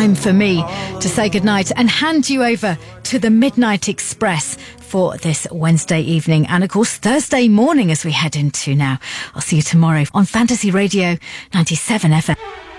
time for me to say goodnight and hand you over to the Midnight Express for this Wednesday evening and, of course, Thursday morning as we head into now. I'll see you tomorrow on Fantasy Radio 97 FM.